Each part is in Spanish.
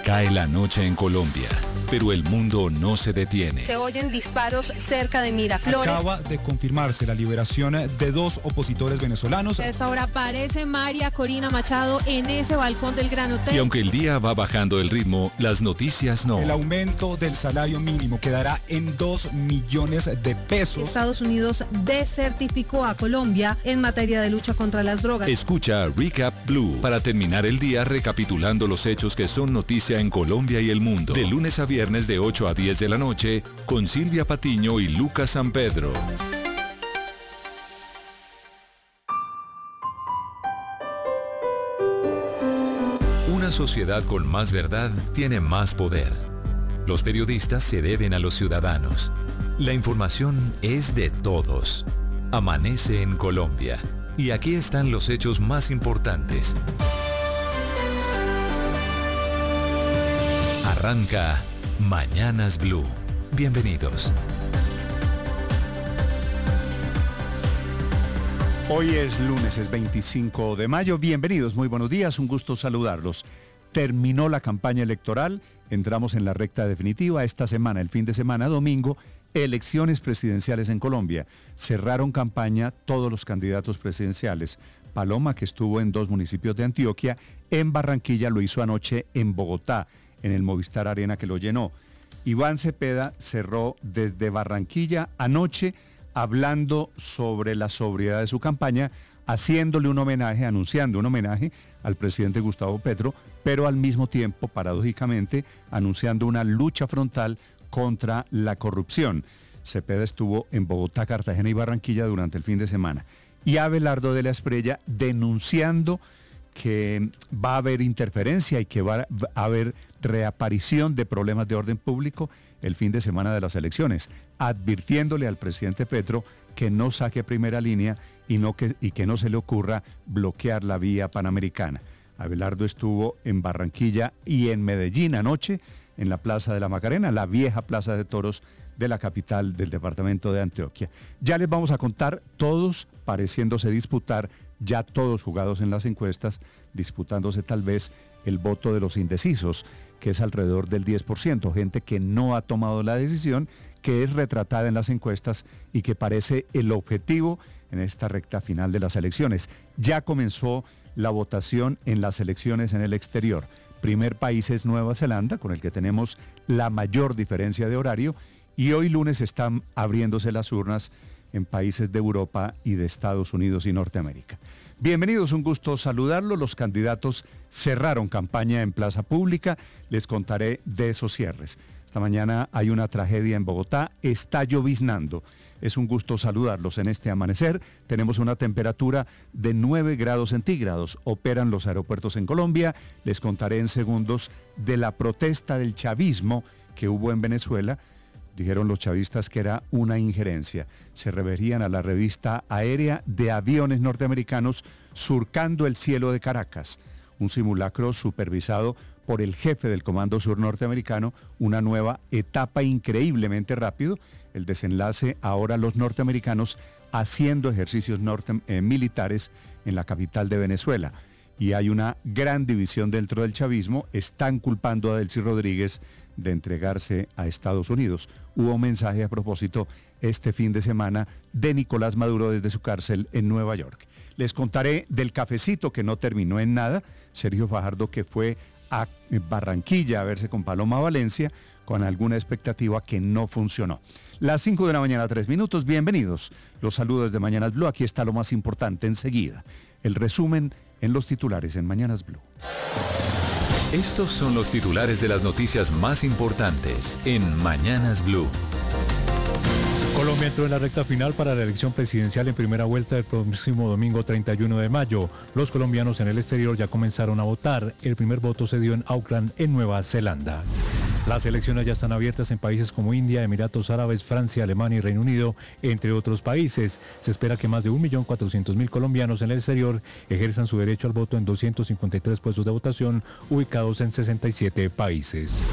Cae la noche en Colombia, pero el mundo no se detiene. Se oyen disparos cerca de Miraflores. Acaba de confirmarse la liberación de 2 opositores venezolanos. A esta hora aparece María Corina Machado en ese balcón del Gran Hotel. Y aunque el día va bajando el ritmo, las noticias no. El aumento del salario mínimo quedará en 2 millones de pesos. Estados Unidos desertificó a Colombia en materia de lucha contra las drogas. Escucha Recap Blue para terminar el día recapitulando los hechos que son noticia en Colombia y el mundo. De lunes a viernes de 8 a 10 de la noche con Silvia Patiño y Lucas San Pedro. Una sociedad con más verdad tiene más poder. Los periodistas se deben a los ciudadanos. La información es de todos. Amanece en Colombia. Y aquí están los hechos más importantes. Arranca Mañanas Blue. Bienvenidos. Hoy es lunes, es 25 de mayo. Bienvenidos, muy buenos días, un gusto saludarlos. Terminó la campaña electoral, entramos en la recta definitiva. Esta semana, el fin de semana, domingo, elecciones presidenciales en Colombia. Cerraron campaña todos los candidatos presidenciales. Paloma, que estuvo en 2 municipios de Antioquia, en Barranquilla, lo hizo anoche en Bogotá, en el Movistar Arena, que lo llenó. Iván Cepeda cerró desde Barranquilla anoche hablando sobre la sobriedad de su campaña, haciéndole un homenaje, anunciando un homenaje al presidente Gustavo Petro, pero al mismo tiempo, paradójicamente, anunciando una lucha frontal contra la corrupción. Cepeda estuvo en Bogotá, Cartagena y Barranquilla durante el fin de semana. Y Abelardo de la Espriella denunciando que va a haber interferencia y que va a haber reaparición de problemas de orden público el fin de semana de las elecciones, advirtiéndole al presidente Petro que no saque primera línea y que no se le ocurra bloquear la vía panamericana. Abelardo estuvo en Barranquilla y en Medellín anoche, en la Plaza de la Macarena, la vieja Plaza de Toros de la capital del departamento de Antioquia. Ya les vamos a contar, todos pareciéndose disputar, ya todos jugados en las encuestas, disputándose tal vez el voto de los indecisos, que es alrededor del 10%, gente que no ha tomado la decisión, que es retratada en las encuestas y que parece el objetivo en esta recta final de las elecciones. Ya comenzó la votación en las elecciones en el exterior. Primer país es Nueva Zelanda, con el que tenemos la mayor diferencia de horario, y hoy lunes están abriéndose las urnas en países de Europa y de Estados Unidos y Norteamérica. Bienvenidos, un gusto saludarlos. Los candidatos cerraron campaña en plaza pública. Les contaré de esos cierres. Esta mañana hay una tragedia en Bogotá, está lloviznando. Es un gusto saludarlos en este amanecer. Tenemos una temperatura de 9 grados centígrados. Operan los aeropuertos en Colombia. Les contaré en segundos de la protesta del chavismo que hubo en Venezuela. Dijeron los chavistas que era una injerencia. Se referían a la revista aérea de aviones norteamericanos surcando el cielo de Caracas. Un simulacro supervisado por el jefe del Comando Sur norteamericano, una nueva etapa increíblemente rápido. El desenlace, ahora los norteamericanos haciendo ejercicios militares en la capital de Venezuela. Y hay una gran división dentro del chavismo. Están culpando a Delcy Rodríguez de entregarse a Estados Unidos. Hubo un mensaje a propósito este fin de semana de Nicolás Maduro desde su cárcel en Nueva York. Les contaré del cafecito que no terminó en nada. Sergio Fajardo, que fue a Barranquilla a verse con Paloma Valencia, con alguna expectativa que no funcionó. Las 5 de la mañana, 3 minutos, bienvenidos. Los saludos de Mañanas Blue, aquí está lo más importante enseguida. El resumen en los titulares en Mañanas Blue. Estos son los titulares de las noticias más importantes en Mañanas Blue. Colombia entró en la recta final para la elección presidencial en primera vuelta el próximo domingo 31 de mayo. Los colombianos en el exterior ya comenzaron a votar. El primer voto se dio en Auckland, en Nueva Zelanda. Las elecciones ya están abiertas en países como India, Emiratos Árabes, Francia, Alemania y Reino Unido, entre otros países. Se espera que más de 1.400.000 colombianos en el exterior ejerzan su derecho al voto en 253 puestos de votación ubicados en 67 países.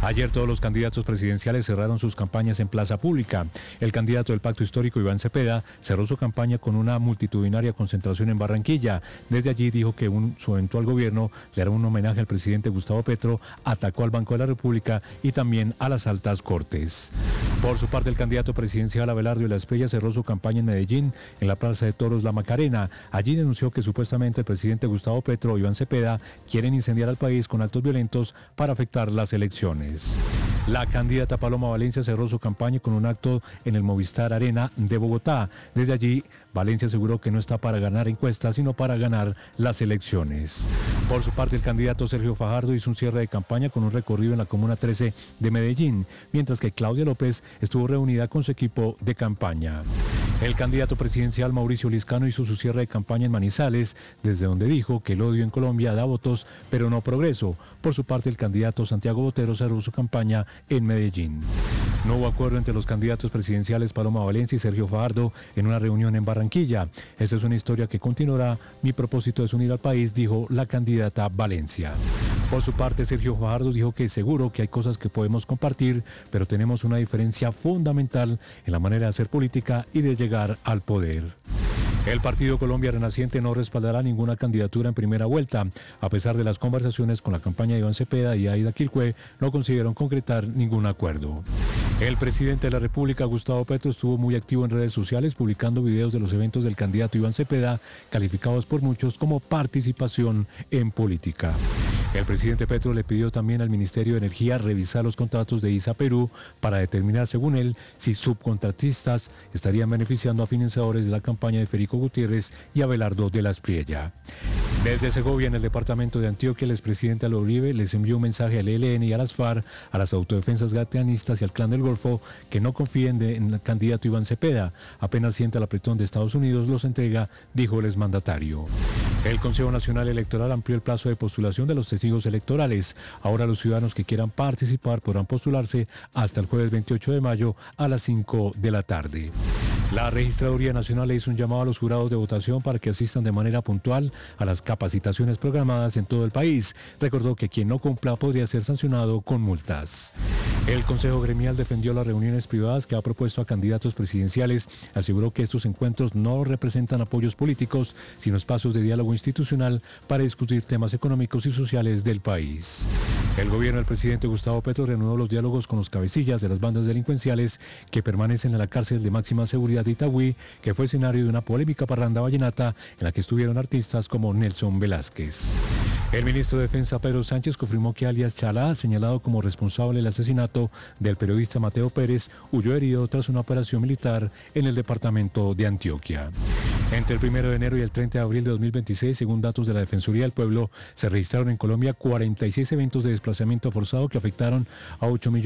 Ayer todos los candidatos presidenciales cerraron sus campañas en plaza pública. El candidato del Pacto Histórico, Iván Cepeda, cerró su campaña con una multitudinaria concentración en Barranquilla. Desde allí dijo que su eventual gobierno le hará un homenaje al presidente Gustavo Petro, atacó al Banco de la República y también a las altas cortes. Por su parte, el candidato presidencial Abelardo Ilha Espriella cerró su campaña en Medellín, en la Plaza de Toros La Macarena. Allí denunció que supuestamente el presidente Gustavo Petro y Iván Cepeda quieren incendiar al país con actos violentos para afectar las elecciones. La candidata Paloma Valencia cerró su campaña con un acto en el Movistar Arena de Bogotá. Desde allí, Valencia aseguró que no está para ganar encuestas, sino para ganar las elecciones. Por su parte, el candidato Sergio Fajardo hizo un cierre de campaña con un recorrido en la Comuna 13 de Medellín, mientras que Claudia López estuvo reunida con su equipo de campaña. El candidato presidencial Mauricio Liscano hizo su cierre de campaña en Manizales, desde donde dijo que el odio en Colombia da votos, pero no progreso. Por su parte, el candidato Santiago Botero cerró su campaña en Medellín. No hubo acuerdo entre los candidatos presidenciales Paloma Valencia y Sergio Fajardo en una reunión en Barranquilla. Esta es una historia que continuará. Mi propósito es unir al país, dijo la candidata Valencia. Por su parte, Sergio Fajardo dijo que seguro que hay cosas que podemos compartir, pero tenemos una diferencia fundamental en la manera de hacer política y de llegar al poder. El Partido Colombia Renaciente no respaldará ninguna candidatura en primera vuelta. A pesar de las conversaciones con la campaña de Iván Cepeda y Aida Quilcue, no consiguieron concretar ningún acuerdo. El presidente de la República, Gustavo Petro, estuvo muy activo en redes sociales publicando videos de los eventos del candidato Iván Cepeda, calificados por muchos como participación en política. El presidente Petro le pidió también al Ministerio de Energía revisar los contratos de ISA Perú para determinar, según él, si subcontratistas estarían beneficiando a financiadores de la campaña de Federico Gutiérrez y Abelardo de la Espriella. Desde Segovia, en el departamento de Antioquia, el expresidente Álvaro Uribe les envió un mensaje al ELN y a las FARC, a las autodefensas gateanistas y al Clan del Golfo, que no confíen en el candidato Iván Cepeda. Apenas sienta el apretón de Estados Unidos, los entrega, dijo el exmandatario. El Consejo Nacional Electoral amplió el plazo de postulación de los testigos electorales. Ahora los ciudadanos que quieran participar podrán postularse hasta el jueves 28 de mayo a las 5 de la tarde. La Registraduría Nacional le hizo un llamado a los jurados de votación para que asistan de manera puntual a las capacitaciones programadas en todo el país. Recordó que quien no cumpla podría ser sancionado con multas. El Consejo Gremial defendió las reuniones privadas que ha propuesto a candidatos presidenciales. Aseguró que estos encuentros no representan apoyos políticos, sino espacios de diálogo institucional para discutir temas económicos y sociales del país. El gobierno del presidente Gustavo Petro reanudó los diálogos con los cabecillas de las bandas delincuenciales que permanecen en la cárcel de máxima seguridad de Itagüí, que fue escenario de una polémica parranda vallenata en la que estuvieron artistas como Nelson Velázquez. El ministro de Defensa Pedro Sánchez confirmó que alias Chalá, señalado como responsable del asesinato del periodista Mateo Pérez, huyó herido tras una operación militar en el departamento de Antioquia. Entre el 1 de enero y el 30 de abril de 2026, según datos de la Defensoría del Pueblo, se registraron en Colombia 46 eventos de desplazamiento forzado que afectaron a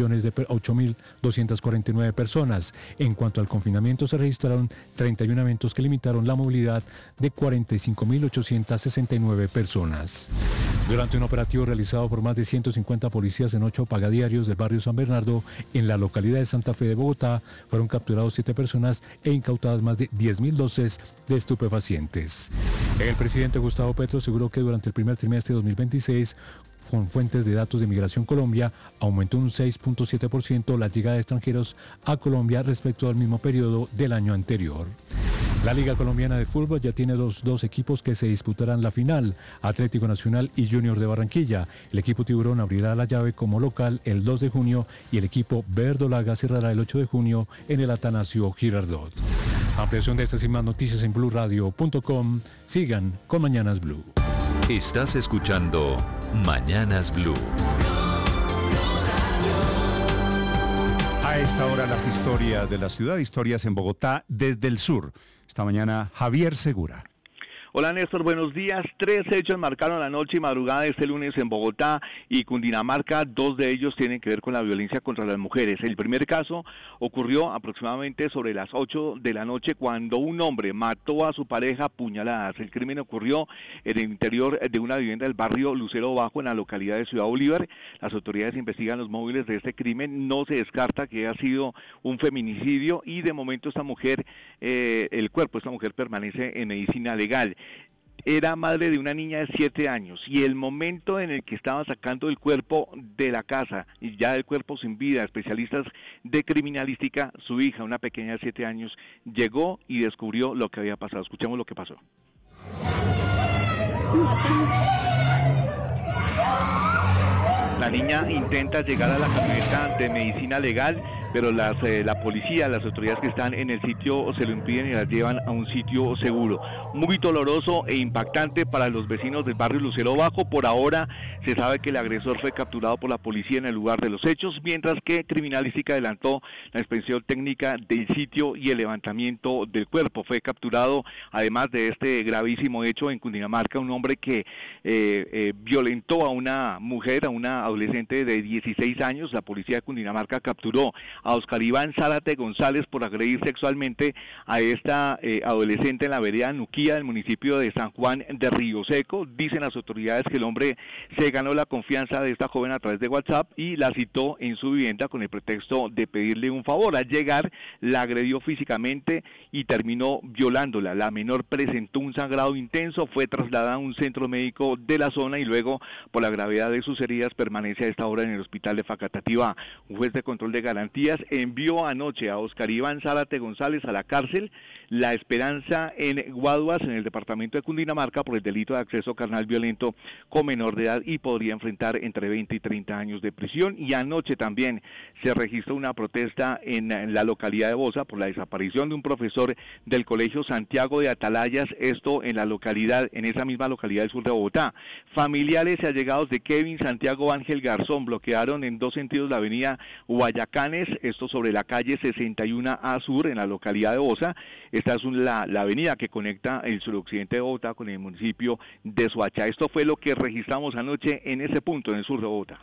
8.249 personas. En cuanto al confinamiento, se registraron 31 eventos que limitaron la movilidad de 45.869 personas. Durante un operativo realizado por más de 150 policías en 8 pagadiarios del barrio San Bernardo, en la localidad de Santa Fe de Bogotá, fueron capturados 7 personas e incautadas más de 10.000 dosis de estupefacientes. El presidente Gustavo Petro aseguró que durante el primer trimestre de 2026, con fuentes de datos de Migración Colombia, aumentó un 6.7% la llegada de extranjeros a Colombia respecto al mismo periodo del año anterior. La Liga Colombiana de Fútbol ya tiene dos equipos que se disputarán la final, Atlético Nacional y Junior de Barranquilla. El equipo Tiburón abrirá la llave como local el 2 de junio y el equipo Verdolaga cerrará el 8 de junio en el Atanasio Girardot. Ampliación de estas y más noticias en blurradio.com. Sigan con Mañanas Blue. Estás escuchando Mañanas Blue. A esta hora las historias de la ciudad, historias en Bogotá desde el sur. Esta mañana Javier Segura. Hola Néstor, buenos días. 3 hechos marcaron la noche y madrugada de este lunes en Bogotá y Cundinamarca. 2 de ellos tienen que ver con la violencia contra las mujeres. El primer caso ocurrió aproximadamente sobre las 8 de la noche cuando un hombre mató a su pareja a puñaladas. El crimen ocurrió en el interior de una vivienda del barrio Lucero Bajo en la localidad de Ciudad Bolívar. Las autoridades investigan los móviles de este crimen. No se descarta que haya sido un feminicidio y de momento esta mujer, el cuerpo de esta mujer permanece en medicina legal. era madre de una niña de 7 años y el momento en el que estaban sacando el cuerpo de la casa, y ya el cuerpo sin vida, especialistas de criminalística, su hija, una pequeña de 7 años, llegó y descubrió lo que había pasado. Escuchemos lo que pasó. La niña intenta llegar a la camioneta de medicina legal, pero la policía, las autoridades que están en el sitio se lo impiden y las llevan a un sitio seguro. Muy doloroso e impactante para los vecinos del barrio Lucero Bajo. Por ahora se sabe que el agresor fue capturado por la policía en el lugar de los hechos, mientras que Criminalística adelantó la inspección técnica del sitio y el levantamiento del cuerpo. Fue capturado, además de este gravísimo hecho en Cundinamarca, un hombre que violentó a una mujer, a una adolescente de 16 años. La policía de Cundinamarca capturó a Oscar Iván Zárate González por agredir sexualmente a esta adolescente en la vereda Nuquía del municipio de San Juan de Río Seco. Dicen las autoridades que el hombre se ganó la confianza de esta joven a través de WhatsApp y la citó en su vivienda con el pretexto de pedirle un favor. Al llegar, la agredió físicamente y terminó violándola. La menor presentó un sangrado intenso, fue trasladada a un centro médico de la zona y luego, por la gravedad de sus heridas, permanece a esta hora en el hospital de Facatativá. Un juez de control de garantías envió anoche a Oscar Iván Zárate González a la cárcel La Esperanza en Guaduas, en el departamento de Cundinamarca, por el delito de acceso carnal violento con menor de edad y podría enfrentar entre 20 y 30 años de prisión. Y anoche también se registró una protesta en la localidad de Bosa por la desaparición de un profesor del Colegio Santiago de Atalayas, esto en esa misma localidad del sur de Bogotá. Familiares y allegados de Kevin Santiago Ángel Garzón bloquearon en dos sentidos la avenida Guayacanes, esto sobre la calle 61A Sur en la localidad de Bosa. Esta es la avenida que conecta el suroccidente de Bogotá con el municipio de Soacha. Esto fue lo que registramos anoche en ese punto, en el sur de Bogotá.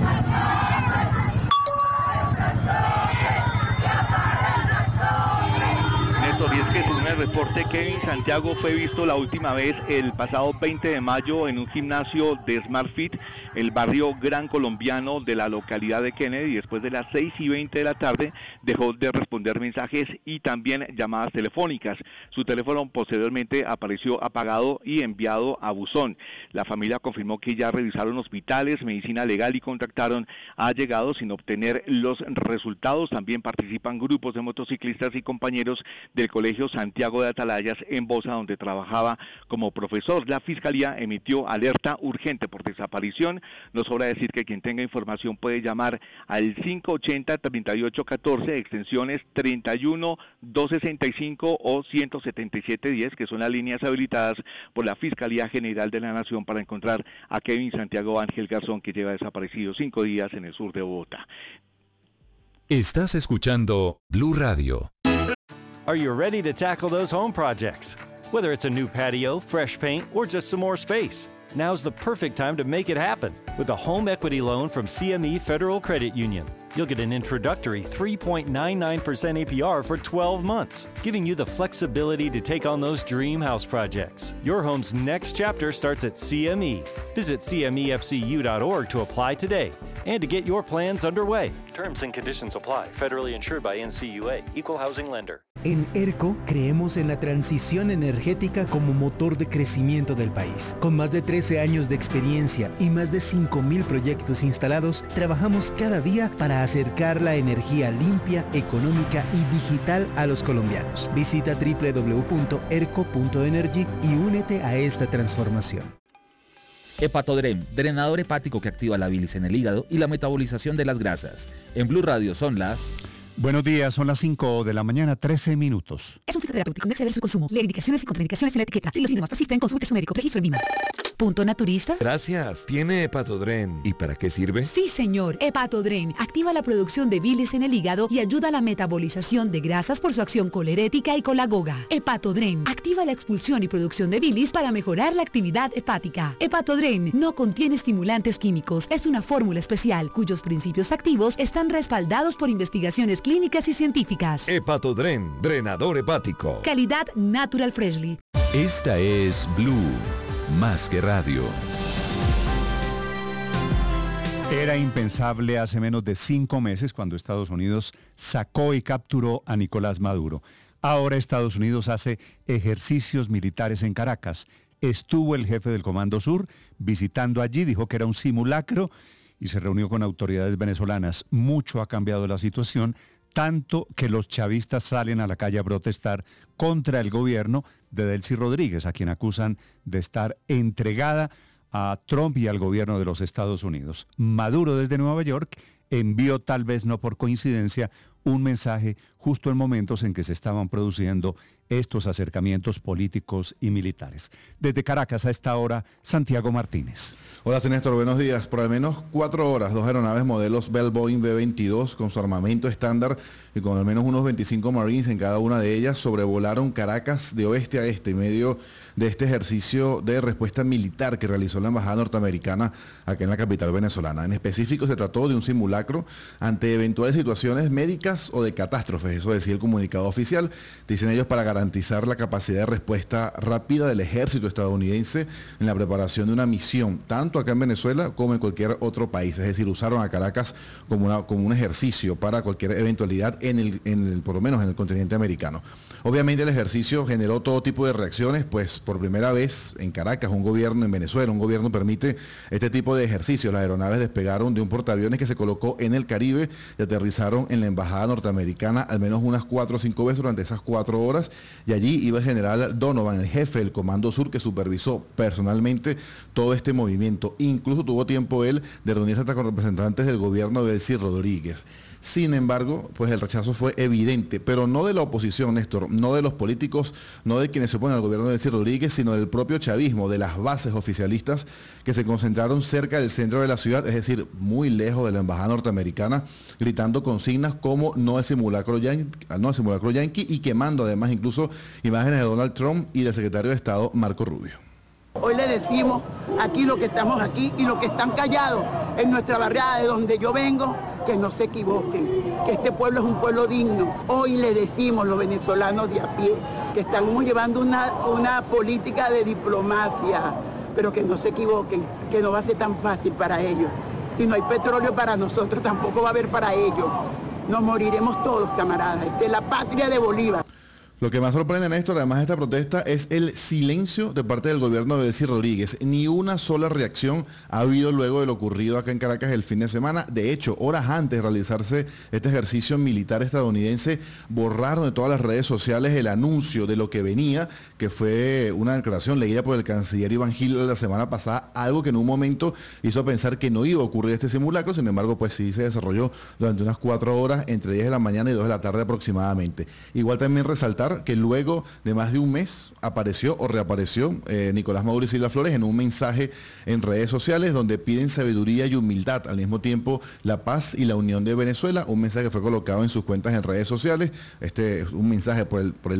Y es que según el reporte, Kevin Santiago fue visto la última vez el pasado 20 de mayo en un gimnasio de Smart Fit, el barrio Gran Colombiano de la localidad de Kennedy. Después de las 6:20 de la tarde dejó de responder mensajes y también llamadas telefónicas. Su teléfono posteriormente apareció apagado y enviado a buzón. La familia confirmó que ya revisaron hospitales, medicina legal y contactaron a allegados sin obtener los resultados. También participan grupos de motociclistas y compañeros del Colegio Santiago de Atalayas en Bosa, donde trabajaba como profesor. La Fiscalía emitió alerta urgente por desaparición. Nos sobra decir que quien tenga información puede llamar al 580-3814, extensiones 31, 265 o 17710, que son las líneas habilitadas por la Fiscalía General de la Nación para encontrar a Kevin Santiago Ángel Garzón, que lleva desaparecido 5 días en el sur de Bogotá. Estás escuchando Blue Radio. Are you ready to tackle those home projects? Whether it's a new patio, fresh paint, or just some more space, now's the perfect time to make it happen with a home equity loan from CME Federal Credit Union. You'll get an introductory 3.99% APR for 12 months, giving you the flexibility to take on those dream house projects. Your home's next chapter starts at CME. Visit CMEFCU.org to apply today and to get your plans underway. Terms and conditions apply. Federally insured by NCUA. Equal housing lender. En ERCO creemos en la transición energética como motor de crecimiento del país. Con más de 13 años de experiencia y más de 5.000 proyectos instalados, trabajamos cada día para acercar la energía limpia, económica y digital a los colombianos. Visita www.erco.energy y únete a esta transformación. Hepatodrem, drenador hepático que activa la bilis en el hígado y la metabolización de las grasas. En Blue Radio son las... Buenos días, son las 5 de la mañana, 13 minutos. Es un fitoterapéutico, no exceder su consumo. Lee indicaciones y contraindicaciones en la etiqueta. Si los síntomas persisten, consulte a su médico. Registro en Lima. ¿Punto naturista? Gracias. ¿Tiene Hepatodren? ¿Y para qué sirve? Sí, señor. Hepatodren activa la producción de bilis en el hígado y ayuda a la metabolización de grasas por su acción colerética y colagoga. Hepatodren activa la expulsión y producción de bilis para mejorar la actividad hepática. Hepatodren no contiene estimulantes químicos. Es una fórmula especial cuyos principios activos están respaldados por investigaciones clínicas y científicas. Hepatodren, drenador hepático. Calidad Natural Freshly. Esta es Blue, más que radio. Era impensable hace menos de 5 meses cuando Estados Unidos sacó y capturó a Nicolás Maduro. Ahora Estados Unidos hace ejercicios militares en Caracas. Estuvo el jefe del Comando Sur visitando allí, dijo que era un simulacro y se reunió con autoridades venezolanas. Mucho ha cambiado la situación, tanto que los chavistas salen a la calle a protestar contra el gobierno de Delcy Rodríguez, a quien acusan de estar entregada a Trump y al gobierno de los Estados Unidos. Maduro desde Nueva York envió, tal vez no por coincidencia, un mensaje justo en momentos en que se estaban produciendo estos acercamientos políticos y militares. Desde Caracas a esta hora, Santiago Martínez. Hola, Néstor, buenos días. Por al menos 4 horas, 2 aeronaves modelos Bell Boeing B-22 con su armamento estándar y con al menos unos 25 Marines en cada una de ellas sobrevolaron Caracas de oeste a este, en medio de este ejercicio de respuesta militar que realizó la Embajada norteamericana acá en la capital venezolana. En específico, se trató de un simulacro ante eventuales situaciones médicas o de catástrofes, eso decía el comunicado oficial. Dicen ellos, para garantizar la capacidad de respuesta rápida del ejército estadounidense en la preparación de una misión, tanto acá en Venezuela como en cualquier otro país. Es decir, usaron a Caracas como un ejercicio para cualquier eventualidad por lo menos en el continente americano. Obviamente el ejercicio generó todo tipo de reacciones, pues por primera vez en Caracas en Venezuela, un gobierno permite este tipo de ejercicios. Las aeronaves despegaron de un portaaviones que se colocó en el Caribe y aterrizaron en la Embajada norteamericana al menos unas 4 o 5 veces durante esas 4 horas, y allí iba el general Donovan, el jefe del Comando Sur, que supervisó personalmente todo este movimiento. Incluso tuvo tiempo él de reunirse hasta con representantes del gobierno de Delcy Rodríguez. Sin embargo, pues el rechazo fue evidente, pero no de la oposición, Néstor, no de los políticos, no de quienes se oponen al gobierno de Delcy Rodríguez, sino del propio chavismo, de las bases oficialistas que se concentraron cerca del centro de la ciudad, es decir, muy lejos de la embajada norteamericana, gritando consignas como no al simulacro yanqui y quemando además incluso imágenes de Donald Trump y del secretario de Estado Marco Rubio. Hoy le decimos aquí lo que estamos aquí y los que están callados en nuestra barriada de donde yo vengo, que no se equivoquen, que este pueblo es un pueblo digno. Hoy le decimos los venezolanos de a pie que estamos llevando una política de diplomacia, pero que no se equivoquen, que no va a ser tan fácil para ellos. Si no hay petróleo para nosotros, tampoco va a haber para ellos. Nos moriremos todos, camaradas. Esta es la patria de Bolívar. Lo que más sorprende, Néstor, además de esta protesta, es el silencio de parte del gobierno de Delcy Rodríguez. Ni una sola reacción ha habido luego de lo ocurrido acá en Caracas el fin de semana. De hecho, horas antes de realizarse este ejercicio militar estadounidense, borraron de todas las redes sociales el anuncio de lo que venía, que fue una declaración leída por el canciller Iván Gil la semana pasada, algo que en un momento hizo pensar que no iba a ocurrir este simulacro. Sin embargo, pues sí se desarrolló durante unas 4 horas, entre 10 de la mañana y 2 de la tarde aproximadamente. Igual también resaltar que luego de más de un mes apareció o reapareció Nicolás Maduro y Silvia Flores en un mensaje en redes sociales donde piden sabiduría y humildad, al mismo tiempo la paz y la unión de Venezuela, un mensaje que fue colocado en sus cuentas en redes sociales. Este es un mensaje por el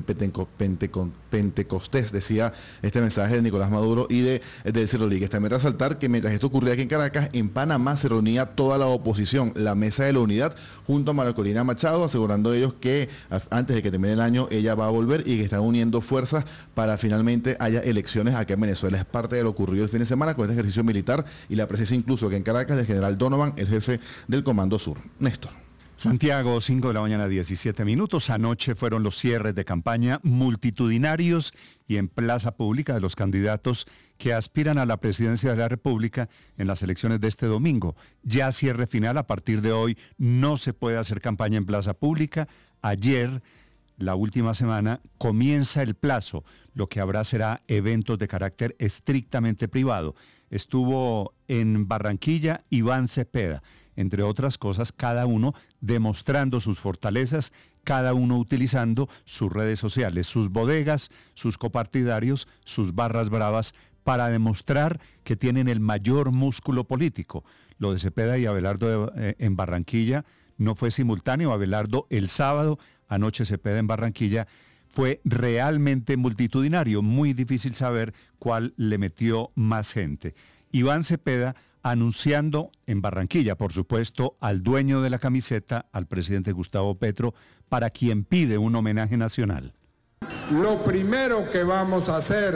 Pentecostés, decía este mensaje de Nicolás Maduro y de Delcy Rodríguez. También resaltar que mientras esto ocurría aquí en Caracas, en Panamá se reunía toda la oposición, la Mesa de la Unidad, junto a María Corina Machado, asegurando ellos que antes de que termine el año ella va a volver y que están uniendo fuerzas para finalmente haya elecciones acá en Venezuela. Es parte de lo ocurrido el fin de semana con este ejercicio militar y la presencia incluso que en Caracas del general Donovan, el jefe del Comando Sur. Néstor. Santiago, 5 de la mañana, 17 minutos. Anoche fueron los cierres de campaña multitudinarios y en plaza pública de los candidatos que aspiran a la presidencia de la República en las elecciones de este domingo. Ya cierre final, a partir de hoy no se puede hacer campaña en plaza pública. Ayer, la última semana, comienza el plazo. Lo que habrá será eventos de carácter estrictamente privado. Estuvo en Barranquilla Iván Cepeda, entre otras cosas, cada uno demostrando sus fortalezas, cada uno utilizando sus redes sociales, sus bodegas, sus copartidarios, sus barras bravas, para demostrar que tienen el mayor músculo político. Lo de Cepeda y Abelardo en Barranquilla no fue simultáneo. Abelardo el sábado, anoche Cepeda en Barranquilla. Fue realmente multitudinario, muy difícil saber cuál le metió más gente. Iván Cepeda anunciando en Barranquilla, por supuesto, al dueño de la camiseta, al presidente Gustavo Petro, para quien pide un homenaje nacional. Lo primero que vamos a hacer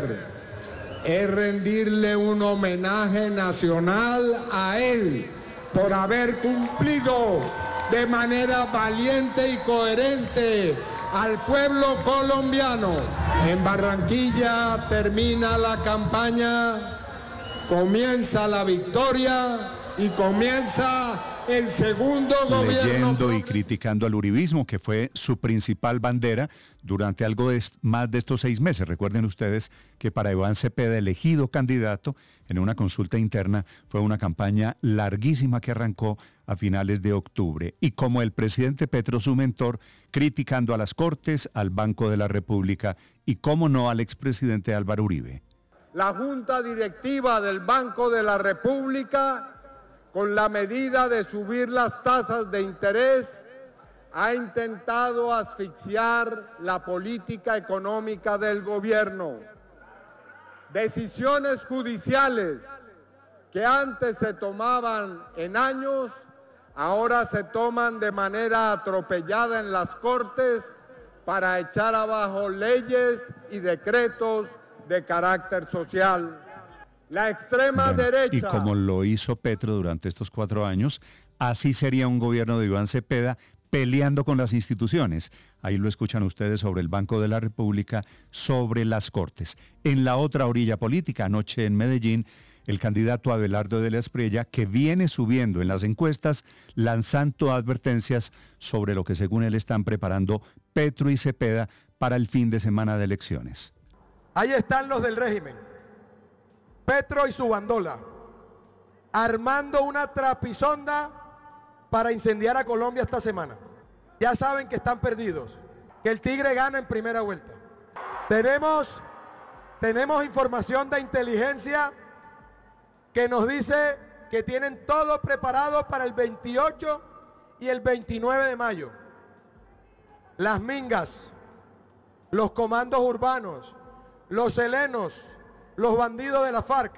es rendirle un homenaje nacional a él por haber cumplido de manera valiente y coherente al pueblo colombiano. En Barranquilla termina la campaña, comienza la victoria y comienza el segundo gobierno. Leyendo y criticando al uribismo, que fue su principal bandera durante algo más de estos 6 meses. Recuerden ustedes que para Iván Cepeda, elegido candidato en una consulta interna, fue una campaña larguísima que arrancó a finales de octubre. Y como el presidente Petro, su mentor, criticando a las Cortes, al Banco de la República y, cómo no, al expresidente Álvaro Uribe. La Junta Directiva del Banco de la República, con la medida de subir las tasas de interés, ha intentado asfixiar la política económica del gobierno. Decisiones judiciales que antes se tomaban en años, ahora se toman de manera atropellada en las Cortes para echar abajo leyes y decretos de carácter social. La extrema derecha. Y como lo hizo Petro durante estos 4 años, así sería un gobierno de Iván Cepeda peleando con las instituciones. Ahí lo escuchan ustedes sobre el Banco de la República, sobre las Cortes. En la otra orilla política, anoche en Medellín, el candidato Abelardo de la Espriella, que viene subiendo en las encuestas, lanzando advertencias sobre lo que según él están preparando Petro y Cepeda para el fin de semana de elecciones. Ahí están los del régimen, Petro y su bandola, armando una trapisonda para incendiar a Colombia esta semana. Ya saben que están perdidos, que el tigre gana en primera vuelta. Tenemos información de inteligencia que nos dice que tienen todo preparado para el 28 y el 29 de mayo. Las mingas, los comandos urbanos, los helenos, los bandidos de la FARC.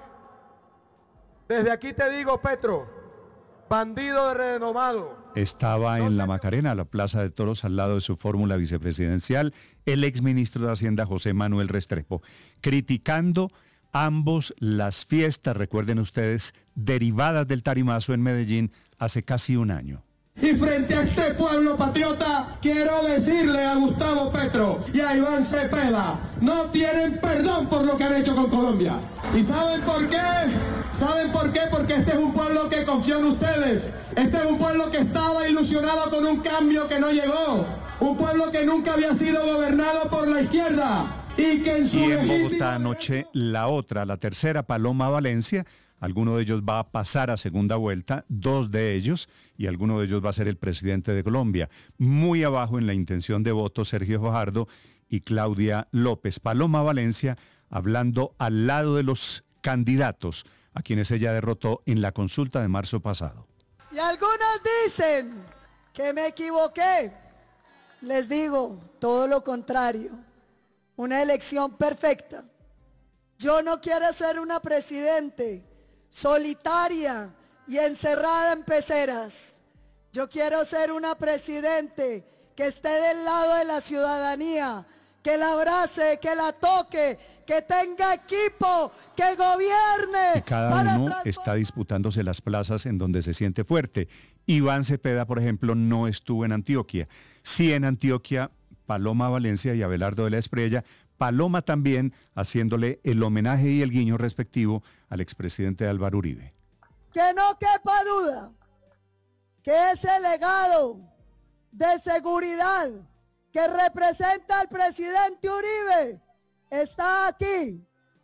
Desde aquí te digo, Petro, bandido de renomado. Estaba en la Macarena, la Plaza de Toros, al lado de su fórmula vicepresidencial, el exministro de Hacienda José Manuel Restrepo, criticando ambos las fiestas, recuerden ustedes, derivadas del tarimazo en Medellín hace casi un año. Y frente a este pueblo patriota, quiero decirle a Gustavo Petro y a Iván Cepeda, no tienen perdón por lo que han hecho con Colombia. ¿Y saben por qué? ¿Saben por qué? Porque este es un pueblo que confió en ustedes. Este es un pueblo que estaba ilusionado con un cambio que no llegó. Un pueblo que nunca había sido gobernado por la izquierda. Y que en su Bogotá anoche, la tercera, Paloma Valencia. Alguno de ellos va a pasar a segunda vuelta, 2 de ellos, y alguno de ellos va a ser el presidente de Colombia. Muy abajo en la intención de voto, Sergio Fajardo y Claudia López. Paloma Valencia hablando al lado de los candidatos a quienes ella derrotó en la consulta de marzo pasado. Y algunos dicen que me equivoqué. Les digo todo lo contrario. Una elección perfecta. Yo no quiero ser una presidente solitaria y encerrada en peceras. Yo quiero ser una presidente que esté del lado de la ciudadanía, que la abrace, que la toque, que tenga equipo, que gobierne. Y cada uno está disputándose las plazas en donde se siente fuerte. Iván Cepeda, por ejemplo, no estuvo en Antioquia. Sí, en Antioquia, Paloma Valencia y Abelardo de la Espriella. Paloma también haciéndole el homenaje y el guiño respectivo al expresidente Álvaro Uribe. Que no quepa duda que ese legado de seguridad que representa al presidente Uribe está aquí.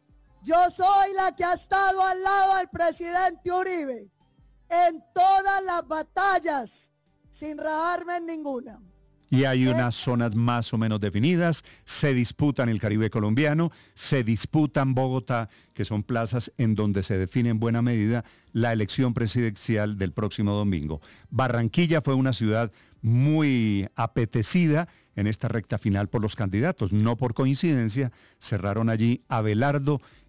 Yo soy la que ha estado al lado del presidente Uribe en todas las batallas, sin rajarme en ninguna. Y hay unas zonas más o menos definidas, se disputan el Caribe colombiano, se disputan Bogotá, que son plazas en donde se define en buena medida la elección presidencial del próximo domingo. Barranquilla fue una ciudad muy apetecida en esta recta final por los candidatos. No por coincidencia, cerraron allí Abelardo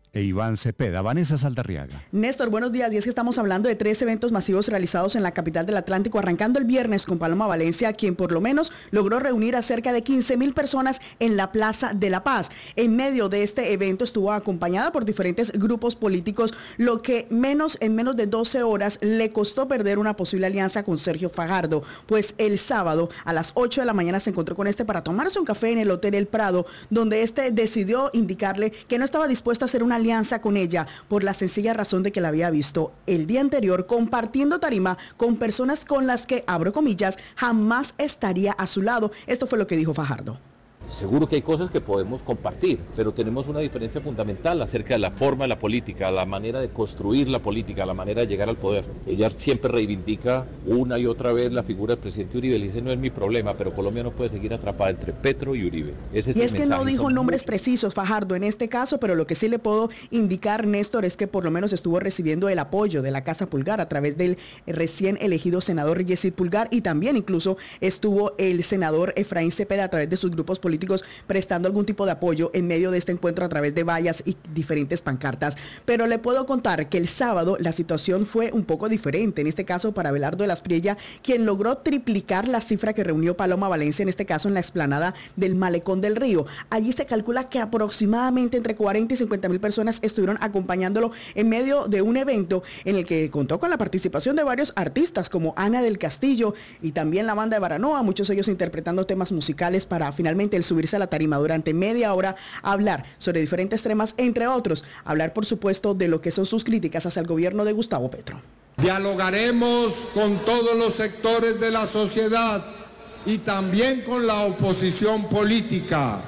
e Iván Cepeda. Vanessa Saldarriaga. Néstor, buenos días. Y es que estamos hablando de 3 eventos masivos realizados en la capital del Atlántico, arrancando el viernes con Paloma Valencia, quien por lo menos logró reunir a cerca de 15,000 personas en la Plaza de la Paz. En medio de este evento estuvo acompañada por diferentes grupos políticos, lo que en menos de 12 horas le costó perder una posible alianza con Sergio Fajardo, pues el sábado a las 8 de la mañana se encontró con este para tomarse un café en el Hotel El Prado, donde este decidió indicarle que no estaba dispuesto a hacer una alianza con ella por la sencilla razón de que la había visto el día anterior compartiendo tarima con personas con las que, abro comillas, jamás estaría a su lado. Esto fue lo que dijo Fajardo. Seguro que hay cosas que podemos compartir, pero tenemos una diferencia fundamental acerca de la forma de la política, la manera de construir la política, la manera de llegar al poder. Ella siempre reivindica una y otra vez la figura del presidente Uribe. Y dice, no es mi problema, pero Colombia no puede seguir atrapada entre Petro y Uribe. Ese es y el es que mensaje. no dijo nombres precisos, Fajardo, en este caso, pero lo que sí le puedo indicar, Néstor, es que por lo menos estuvo recibiendo el apoyo de la Casa Pulgar a través del recién elegido senador Yesid Pulgar, y también incluso estuvo el senador Efraín Cepeda a través de sus grupos políticos prestando algún tipo de apoyo en medio de este encuentro a través de vallas y diferentes pancartas. Pero le puedo contar que el sábado la situación fue un poco diferente, en este caso para Abelardo de la Espriella, quien logró triplicar la cifra que reunió Paloma Valencia, en este caso en la explanada del Malecón del Río. Allí se calcula que aproximadamente entre 40 y 50,000 personas estuvieron acompañándolo en medio de un evento en el que contó con la participación de varios artistas como Ana del Castillo y también la banda de Baranoa, muchos de ellos interpretando temas musicales para finalmente el subirse a la tarima durante media hora a hablar sobre diferentes temas, entre otros, hablar por supuesto de lo que son sus críticas hacia el gobierno de Gustavo Petro. Dialogaremos con todos los sectores de la sociedad y también con la oposición política.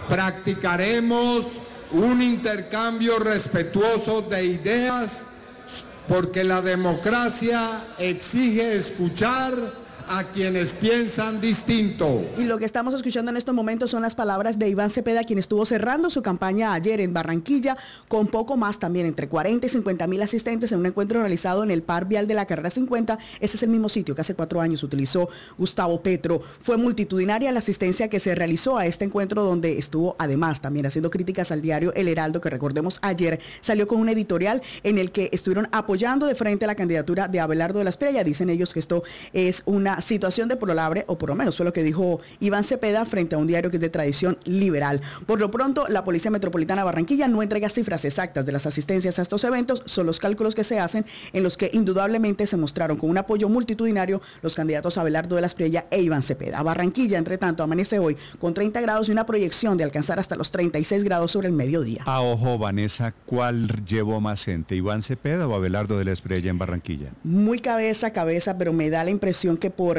Practicaremos un intercambio respetuoso de ideas porque la democracia exige escuchar a quienes piensan distinto. Y lo que estamos escuchando en estos momentos son las palabras de Iván Cepeda, quien estuvo cerrando su campaña ayer en Barranquilla con poco más también, entre 40 y 50,000 asistentes en un encuentro realizado en el Par Vial de la Carrera 50. Ese es el mismo sitio que hace 4 años utilizó Gustavo Petro. Fue multitudinaria la asistencia que se realizó a este encuentro, donde estuvo además también haciendo críticas al diario El Heraldo, que recordemos ayer salió con un editorial en el que estuvieron apoyando de frente a la candidatura de Abelardo de la Espriella. Dicen ellos que esto es una situación de deplorable, o por lo menos fue lo que dijo Iván Cepeda frente a un diario que es de tradición liberal. Por lo pronto, la Policía Metropolitana de Barranquilla no entrega cifras exactas de las asistencias a estos eventos, son los cálculos que se hacen, en los que indudablemente se mostraron con un apoyo multitudinario los candidatos Abelardo de la Espriella e Iván Cepeda. Barranquilla, entre tanto, amanece hoy con 30 grados y una proyección de alcanzar hasta los 36 grados sobre el mediodía. A ojo, Vanessa, ¿cuál llevó más gente, Iván Cepeda o Abelardo de la Espriella en Barranquilla? Muy cabeza a cabeza, pero me da la impresión que por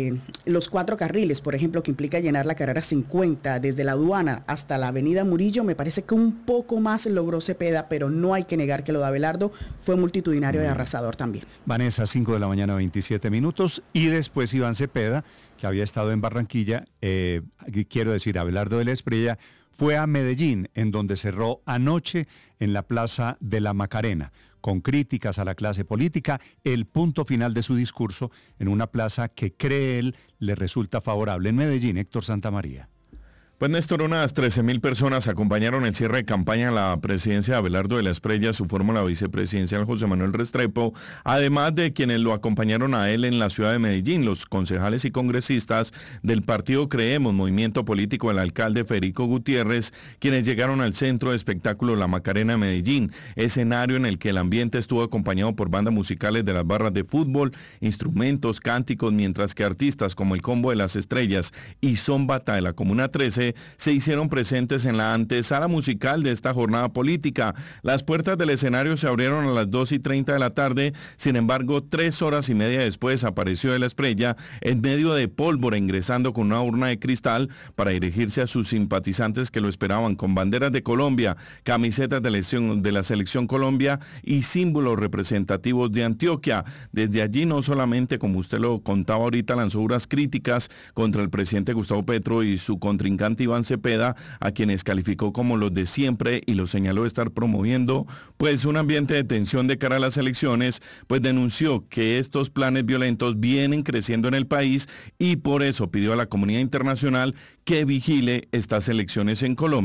los 4 carriles, por ejemplo, que implica llenar la carrera 50 desde la aduana hasta la avenida Murillo, me parece que un poco más logró Cepeda, pero no hay que negar que lo de Abelardo fue multitudinario y arrasador también. Vanessa, 5 de la mañana, 27 minutos, y después Iván Cepeda, que había estado en Barranquilla, quiero decir, Abelardo de la Espriella, fue a Medellín, en donde cerró anoche en la Plaza de la Macarena, con críticas a la clase política, el punto final de su discurso en una plaza que cree él le resulta favorable. En Medellín, Héctor Santamaría. Pues Néstor, unas 13,000 personas acompañaron el cierre de campaña a la presidencia de Abelardo de la Espriella, su fórmula vicepresidencial José Manuel Restrepo, además de quienes lo acompañaron a él en la ciudad de Medellín, los concejales y congresistas del partido Creemos, movimiento político del alcalde Federico Gutiérrez, quienes llegaron al centro de espectáculo La Macarena de Medellín, escenario en el que el ambiente estuvo acompañado por bandas musicales de las barras de fútbol, instrumentos, cánticos, mientras que artistas como el Combo de las Estrellas y Son Bata de la Comuna 13 se hicieron presentes en la antesala musical de esta jornada política. Las puertas del escenario se abrieron a las 2:30 de la tarde, sin embargo, 3 horas y media después apareció de la Espriella en medio de pólvora, ingresando con una urna de cristal para dirigirse a sus simpatizantes que lo esperaban con banderas de Colombia, camisetas de la Selección Colombia y símbolos representativos de Antioquia. Desde allí, no solamente, como usted lo contaba ahorita, lanzó duras críticas contra el presidente Gustavo Petro y su contrincante Iván Cepeda, a quienes calificó como los de siempre y lo señaló de estar promoviendo pues un ambiente de tensión de cara a las elecciones, pues denunció que estos planes violentos vienen creciendo en el país y por eso pidió a la comunidad internacional que vigile estas elecciones en Colombia.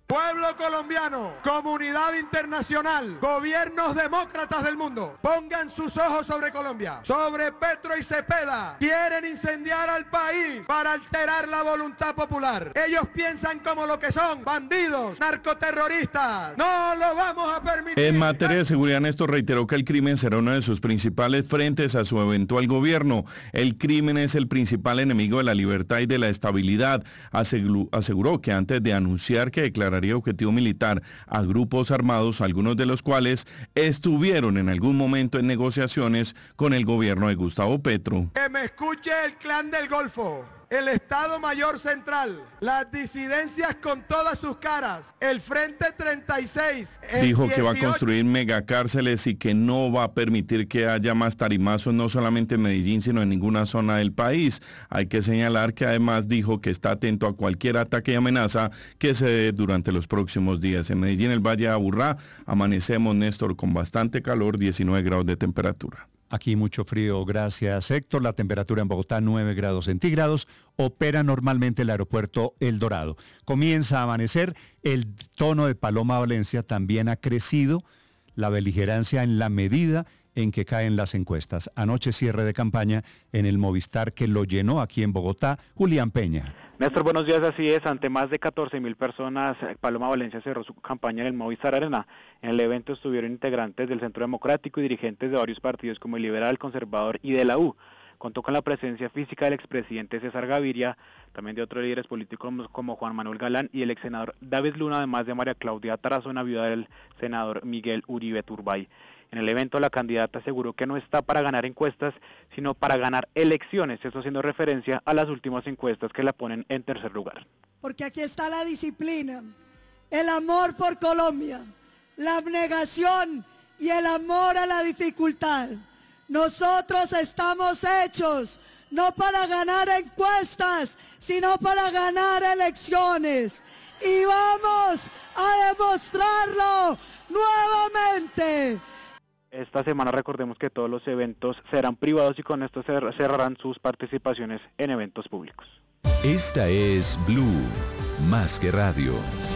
Pueblo colombiano, comunidad internacional, gobiernos demócratas del mundo, pongan sus ojos sobre Colombia, sobre Petro y Cepeda. Quieren incendiar al país para alterar la voluntad popular. Ellos piensan como lo que son, bandidos, narcoterroristas. No lo vamos a permitir. En materia de seguridad, Néstor reiteró que el crimen será uno de sus principales frentes a su eventual gobierno. El crimen es el principal enemigo de la libertad y de la estabilidad. Aseguró que antes de anunciar que declararía objetivo militar a grupos armados, algunos de los cuales estuvieron en algún momento en negociaciones con el gobierno de Gustavo Petro. Que me escuche el Clan del Golfo, el Estado Mayor Central, las disidencias con todas sus caras, el Frente 36. Dijo que va a construir megacárceles y que no va a permitir que haya más tarimazos, no solamente en Medellín, sino en ninguna zona del país. Hay que señalar que además dijo que está atento a cualquier ataque y amenaza que se dé durante los próximos días. En Medellín, el Valle de Aburrá, amanecemos, Néstor, con bastante calor, 19 grados de temperatura. Aquí mucho frío, gracias Héctor. La temperatura en Bogotá 9 grados centígrados. Opera normalmente el aeropuerto El Dorado. Comienza a amanecer. El tono de Paloma Valencia también ha crecido. La beligerancia en la medida en que caen las encuestas. Anoche cierre de campaña en el Movistar que lo llenó aquí en Bogotá. Julián Peña. Néstor, buenos días, así es, ante más de 14.000 personas, Paloma Valencia cerró su campaña en el Movistar Arena. En el evento estuvieron integrantes del Centro Democrático y dirigentes de varios partidos como el Liberal, Conservador y de la U. Contó con la presencia física del expresidente César Gaviria, también de otros líderes políticos como Juan Manuel Galán y el ex senador David Luna, además de María Claudia Tarazona, viuda del senador Miguel Uribe Turbay. En el evento la candidata aseguró que no está para ganar encuestas, sino para ganar elecciones, eso haciendo referencia a las últimas encuestas que la ponen en tercer lugar. Porque aquí está la disciplina, el amor por Colombia, la abnegación y el amor a la dificultad. Nosotros estamos hechos no para ganar encuestas, sino para ganar elecciones. Y vamos a demostrarlo nuevamente. Esta semana recordemos que todos los eventos serán privados y con esto cerrarán sus participaciones en eventos públicos. Esta es Blue, más que radio.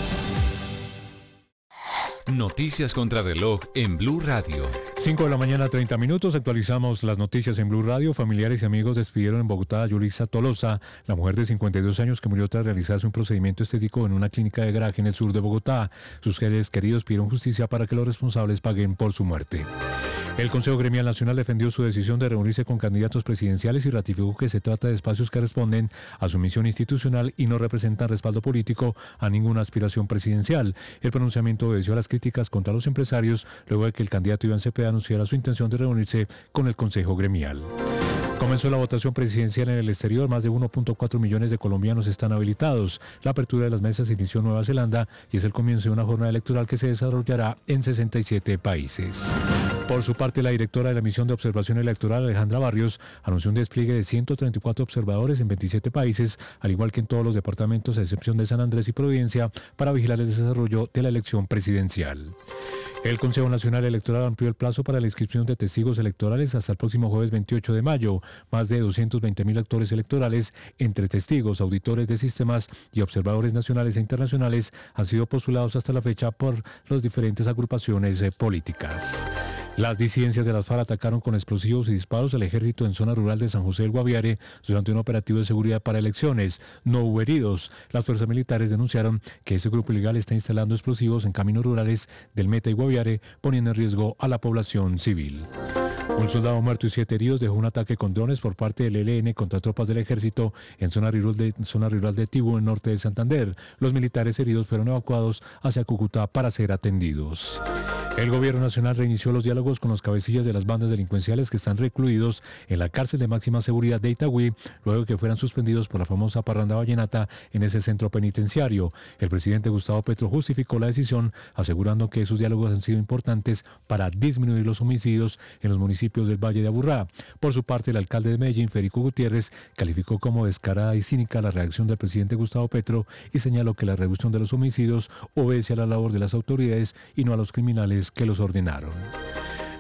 Noticias contra reloj en Blue Radio. 5 de la mañana, 30 minutos. Actualizamos las noticias en Blue Radio. Familiares y amigos despidieron en Bogotá a Yulisa Tolosa, la mujer de 52 años que murió tras realizarse un procedimiento estético en una clínica de garaje en el sur de Bogotá. Sus seres queridos pidieron justicia para que los responsables paguen por su muerte. El Consejo Gremial Nacional defendió su decisión de reunirse con candidatos presidenciales y ratificó que se trata de espacios que responden a su misión institucional y no representan respaldo político a ninguna aspiración presidencial. El pronunciamiento obedeció a las críticas contra los empresarios luego de que el candidato Iván Cepeda anunciara su intención de reunirse con el Consejo Gremial. Comenzó la votación presidencial en el exterior. Más de 1.4 millones de colombianos están habilitados. La apertura de las mesas se inició en Nueva Zelanda y es el comienzo de una jornada electoral que se desarrollará en 67 países. Por su parte, la directora de la Misión de Observación Electoral, Alejandra Barrios, anunció un despliegue de 134 observadores en 27 países, al igual que en todos los departamentos, a excepción de San Andrés y Providencia, para vigilar el desarrollo de la elección presidencial. El Consejo Nacional Electoral amplió el plazo para la inscripción de testigos electorales hasta el próximo jueves 28 de mayo. Más de 220.000 actores electorales, entre testigos, auditores de sistemas y observadores nacionales e internacionales, han sido postulados hasta la fecha por las diferentes agrupaciones políticas. Las disidencias de las FARC atacaron con explosivos y disparos al ejército en zona rural de San José del Guaviare durante un operativo de seguridad para elecciones. No hubo heridos. Las fuerzas militares denunciaron que ese grupo ilegal está instalando explosivos en caminos rurales del Meta y Guaviare, poniendo en riesgo a la población civil. Un soldado muerto y 7 heridos dejó un ataque con drones por parte del ELN contra tropas del ejército en zona rural de Tibú, en norte de Santander. Los militares heridos fueron evacuados hacia Cúcuta para ser atendidos. El gobierno nacional reinició los diálogos con los cabecillas de las bandas delincuenciales que están recluidos en la cárcel de máxima seguridad de Itagüí, luego de que fueran suspendidos por la famosa parranda vallenata en ese centro penitenciario. El presidente Gustavo Petro justificó la decisión, asegurando que esos diálogos han sido importantes para disminuir los homicidios en los municipios del Valle de Aburrá. Por su parte, el alcalde de Medellín, Federico Gutiérrez, calificó como descarada y cínica la reacción del presidente Gustavo Petro y señaló que la reducción de los homicidios obedece a la labor de las autoridades y no a los criminales que los ordenaron.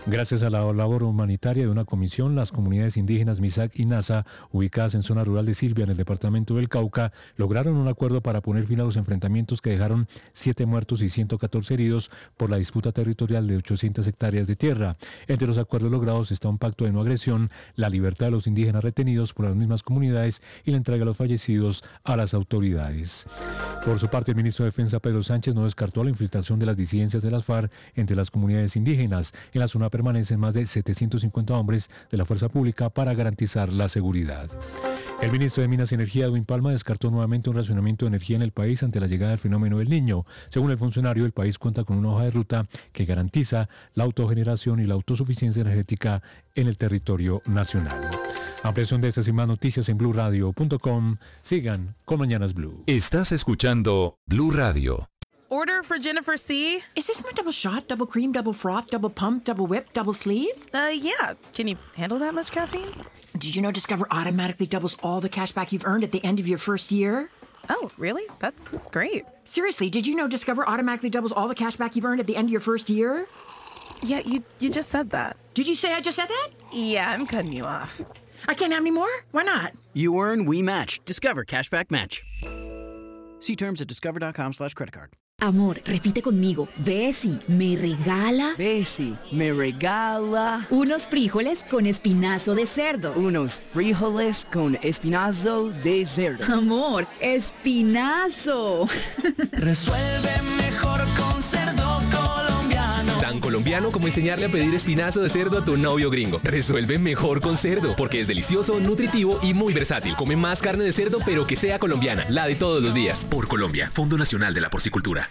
Gracias a la labor humanitaria de una comisión, las comunidades indígenas Misak y Nasa, ubicadas en zona rural de Silvia, en el departamento del Cauca, lograron un acuerdo para poner fin a los enfrentamientos que dejaron 7 muertos y 114 heridos por la disputa territorial de 800 hectáreas de tierra. Entre los acuerdos logrados está un pacto de no agresión, la libertad de los indígenas retenidos por las mismas comunidades y la entrega de los fallecidos a las autoridades. Por su parte, el ministro de Defensa, Pedro Sánchez, no descartó la infiltración de las disidencias de las FARC entre las comunidades indígenas. En la zona permanecen más de 750 hombres de la fuerza pública para garantizar la seguridad. El ministro de Minas y Energía, Edwin Palma, descartó nuevamente un racionamiento de energía en el país ante la llegada del fenómeno del Niño. Según el funcionario, el país cuenta con una hoja de ruta que garantiza la autogeneración y la autosuficiencia energética en el territorio nacional. Ampliación de estas y más noticias en BlueRadio.com. Sigan con Mañanas Blue. Estás escuchando Blue Radio. Order for Jennifer C. Is this my double shot, double cream, double froth, double pump, double whip, double sleeve? Yeah. Can you handle that much caffeine? Did you know Discover automatically doubles all the cash back you've earned at the end of your first year? Oh, really? That's great. Seriously, did you know Discover automatically doubles all the cash back you've earned at the end of your first year? Yeah, you just said that. Did you say I just said that? Yeah, I'm cutting you off. I can't have any more? Why not? You earn, we match. Discover Cashback Match. See terms at discover.com/creditcard. Amor, repite conmigo. Bessie, ¿me regala? Bessie, me regala. Unos frijoles con espinazo de cerdo. Unos frijoles con espinazo de cerdo. Amor, espinazo. Resuelve mejor con cerdo colombiano. Tan colombiano como enseñarle a pedir espinazo de cerdo a tu novio gringo. Resuelve mejor con cerdo, porque es delicioso, nutritivo y muy versátil. Come más carne de cerdo, pero que sea colombiana, la de todos los días. Por Colombia, Fondo Nacional de la Porcicultura.